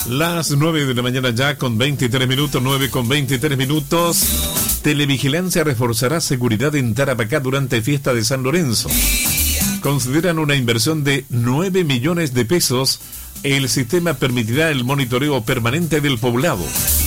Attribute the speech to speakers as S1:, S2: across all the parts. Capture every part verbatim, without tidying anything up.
S1: Las nueve de la mañana ya con veintitrés minutos, nueve con veintitrés minutos. Televigilancia reforzará seguridad en Tarapacá durante fiesta de San Lorenzo. Consideran una inversión de nueve millones de pesos. El sistema permitirá el monitoreo permanente del poblado.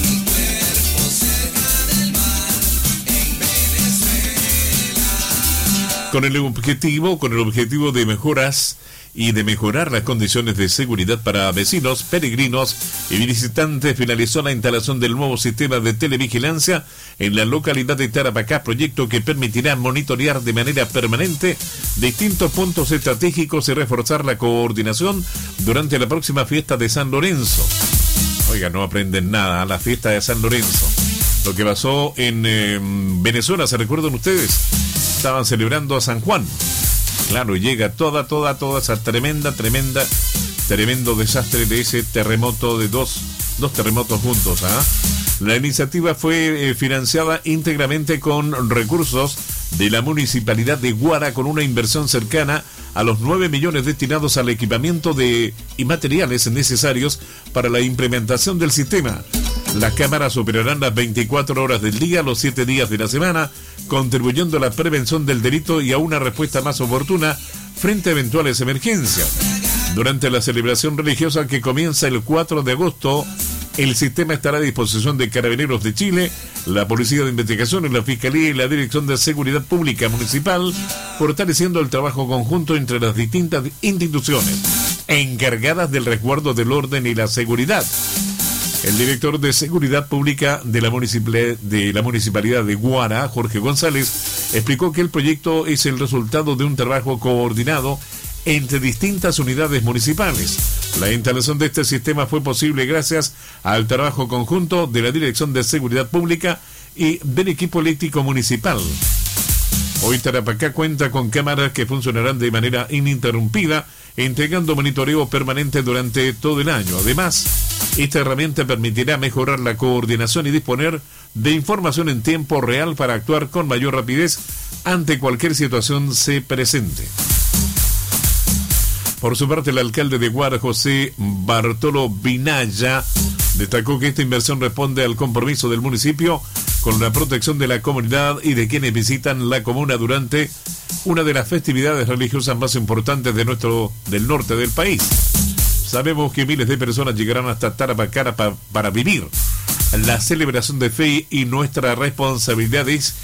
S1: Con el objetivo, con el objetivo de mejoras y de mejorar las condiciones de seguridad para vecinos, peregrinos y visitantes, finalizó la instalación del nuevo sistema de televigilancia en la localidad de Tarapacá, proyecto que permitirá monitorear de manera permanente distintos puntos estratégicos y reforzar la coordinación durante la próxima fiesta de San Lorenzo. Oiga, no aprenden nada a la fiesta de San Lorenzo. Lo que pasó en eh, Venezuela, ¿se recuerdan ustedes? Estaban celebrando a San Juan. Claro, llega toda, toda, toda esa tremenda, tremenda, tremendo desastre de ese terremoto de dos, dos terremotos juntos, ¿ah? La iniciativa fue eh, financiada íntegramente con recursos de la Municipalidad de Guara, con una inversión cercana a los nueve millones destinados al equipamiento de y materiales necesarios para la implementación del sistema. Las cámaras operarán las veinticuatro horas del día, los siete días de la semana, contribuyendo a la prevención del delito y a una respuesta más oportuna frente a eventuales emergencias. Durante la celebración religiosa que comienza el cuatro de agosto, el sistema estará a disposición de Carabineros de Chile, la Policía de Investigaciones, la Fiscalía y la Dirección de Seguridad Pública Municipal, fortaleciendo el trabajo conjunto entre las distintas instituciones encargadas del resguardo del orden y la seguridad. El director de Seguridad Pública de la, municipal, de la Municipalidad de Guara, Jorge González, explicó que el proyecto es el resultado de un trabajo coordinado entre distintas unidades municipales. La instalación de este sistema fue posible gracias al trabajo conjunto de la Dirección de Seguridad Pública y del equipo eléctrico municipal. Hoy Tarapacá cuenta con cámaras que funcionarán de manera ininterrumpida, entregando monitoreo permanente durante todo el año. Además, esta herramienta permitirá mejorar la coordinación y disponer de información en tiempo real para actuar con mayor rapidez ante cualquier situación se presente. Por su parte, el alcalde de Guara, José Bartolo Vinaya, destacó que esta inversión responde al compromiso del municipio con la protección de la comunidad y de quienes visitan la comuna durante una de las festividades religiosas más importantes de nuestro del norte del país. Sabemos que miles de personas llegarán hasta Tarapacá para, para vivir la celebración de fe y nuestra responsabilidad es